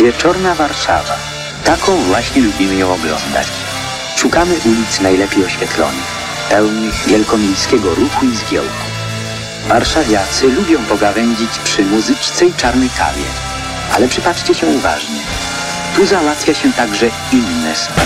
Wieczorna Warszawa. Taką właśnie lubimy ją oglądać. Szukamy ulic najlepiej oświetlonych, pełnych wielkomiejskiego ruchu i zgiełku. Warszawiacy lubią pogawędzić przy muzyczce i czarnej kawie. Ale przypatrzcie się uważnie. Tu załatwia się także inne sprawy.